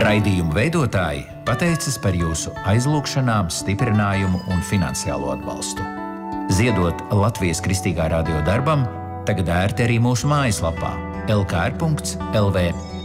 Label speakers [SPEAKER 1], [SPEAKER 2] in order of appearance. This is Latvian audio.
[SPEAKER 1] Raidījumu veidotāji pateicas par jūsu aizlūgšanām, stiprinājumu un finansiālo atbalstu. Ziedot Latvijas Kristīgā radio darbam, tagad ērti arī mūsu mājaslapā lkr.lv.